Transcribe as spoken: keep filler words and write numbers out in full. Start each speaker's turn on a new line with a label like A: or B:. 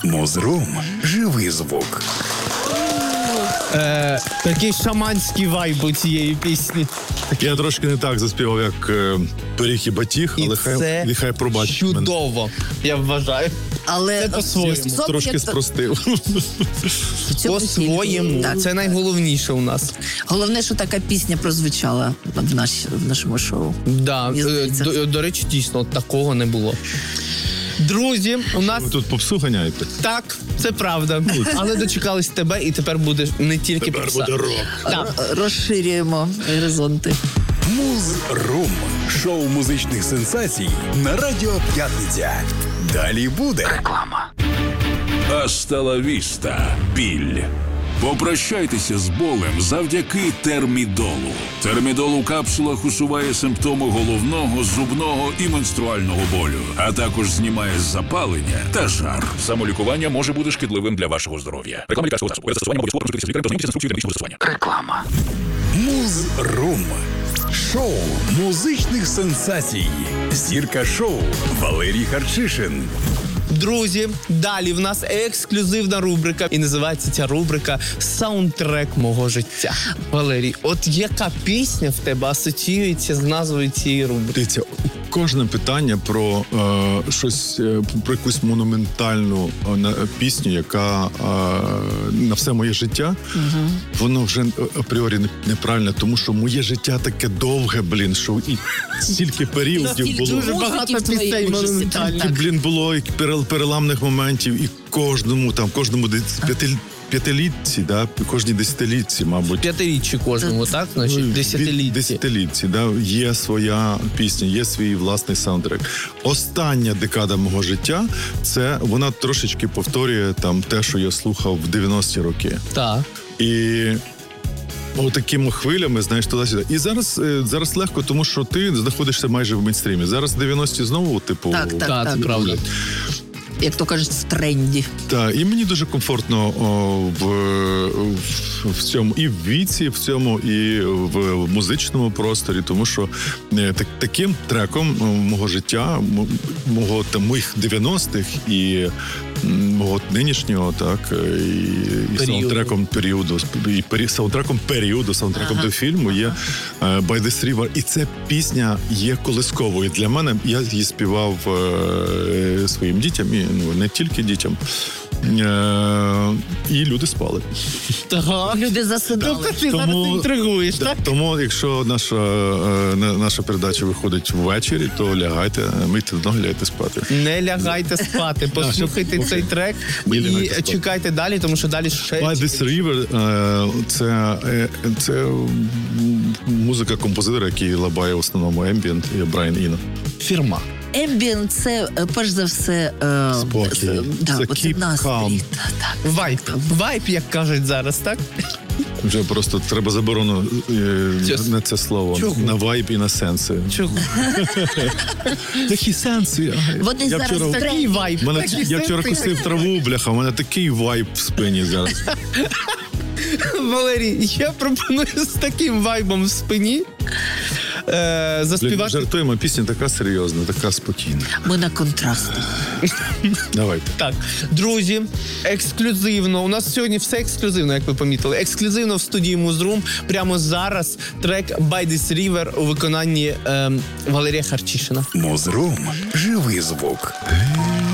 A: Музрум. Живий звук.
B: Е, такий шаманський вайб у цієї пісні.
C: Я трошки не так заспівав, як е, Пиріг і Батіг, але
B: І
C: хай,
B: це
C: нехай пробачить мене.
B: чудово, я вважаю.
D: Але
B: Це по-своєму.
D: в цьому
C: Трошки
D: є-
C: спростив.
D: в цьому
B: По-своєму.
D: Так.
B: Це найголовніше у нас.
D: Головне, що така пісня прозвучала в, наш, в нашому шоу.
B: Да.
D: Мені
B: е,
D: здається.
B: До, до речі, дійсно, от такого не було. Друзі, у нас
C: Ви тут попсу ганяєте?
B: так, це правда. Але дочекались тебе, і тепер буде не тільки
C: Тепер
B: попса.
C: буде рок.
B: Так.
D: Р- Розширюємо горизонти.
A: Музрум. Шоу музичних сенсацій на Радіо П'ятниця. Далі буде. Реклама.
E: Аста ла віста. Біль. Попрощайтеся з болем завдяки термідолу. Термідол у капсулах усуває симптоми головного, зубного і менструального болю, а також знімає запалення та жар. Самолікування може бути шкідливим для вашого здоров'я. Реклама лікарського засобу. Перед застосуванням обов'язково консультуйтеся з лікарем та знайомтеся з інструкцією для медичного застосування.
A: Реклама. Музрум. Шоу музичних сенсацій. Зірка шоу Валерій Харчишин.
B: Друзі, далі в нас ексклюзивна рубрика. І називається ця рубрика «Саундтрек мого життя». Валерій, от яка пісня в тебе асоціюється з назвою цієї рубрики?
C: Дивіться, кожне питання про е, щось, е, про якусь монументальну е, на- пісню, яка е, на все моє життя, воно вже апріорі не- неправильне, тому що моє життя таке довге, блін, що і стільки періодів
D: Стільки
C: було.
B: Дуже багато
D: музики в твоїй
B: пісень
D: музиці,
B: монументальних.
D: так.
C: Блін, було і перел- переламних моментів, і кожному там, кожному десь п'яти, п'ятилітці, да, кожній десятилітці, мабуть.
B: П'ятиріччі кожному, так? Значить,
C: Ну,
B: десятилітті.
C: Десятилітці, да, є своя пісня, є свій власний саундтрек. Остання декада мого життя, це вона трошечки повторює там те, що я слухав в дев'яності роки.
B: Так.
C: І отакими хвилями, знаєш, туди-сюди. І зараз, е, зараз легко, тому що ти знаходишся майже в мейнстрімі. Зараз дев'яності знову, типу.
D: Так, так,
B: Так, це
D: так.
B: правда.
D: Як то кажуть, в тренді.
C: Так, і мені дуже комфортно о, в, в, в цьому і в віці, в цьому, і в музичному просторі, тому що е, так, таким треком о, мого життя, м- мого там моїх дев'яностих і м, мого нинішнього, так, е, і, і
B: Періоду.
C: саундтреком періоду, і пері, саундтреком періоду, саундтреком до фільму є е, By This River. І ця пісня є колисковою для мене. Я її співав е, своїм дітям, і ну, не тільки дітям. Е, і люди спали.
B: Так.
D: Люди засинали.
B: Тобто ти зараз
C: Тому-
B: інтригуєш, так?
C: Тому, якщо наша, е, на- наша передача виходить ввечері, то лягайте, мийте ноги, лягайте спати.
B: Не лягайте спати, послухайте цей трек
C: Не
B: і
C: лягайте спати.
B: чекайте далі, тому що далі ще...
C: By This River е, це, е, це м, музика композитора, який лабає в основному ембієнт, і Брайан Іно.
B: Фірма.
D: Ембієнт – це, е, перш за все, е,
C: Спокій.
D: це- да,
C: Це
D: оце
C: keep
D: настрій.
C: calm.
D: Та- так.
B: Вайп. Вайп, як кажуть зараз, так?
C: Вже просто треба заборону е,
B: Чесно.
C: на це слово.
B: Чого?
C: На вайб і на сенси.
B: Чого?
C: Які сенси?
D: Вони
C: Я
D: зараз
C: вчора-
D: в
B: Такий
D: тренді.
B: вайп.
C: Мене,
B: Такі
C: я вчора
B: сенси.
C: косив траву, бляха, у мене такий вайб в спині зараз.
B: Валерій, я пропоную з таким вайбом в спині е,
C: Блін,
B: заспівати.
C: жартуємо, пісня така серйозна, така спокійна.
D: Ми на контрасті.
C: Давайте.
B: Так, друзі, ексклюзивно. У нас сьогодні все ексклюзивно, як ви помітили. Ексклюзивно в студії Музрум. Прямо зараз трек By This River у виконанні ем, Валерія Харчишина.
A: Музрум. Живий звук.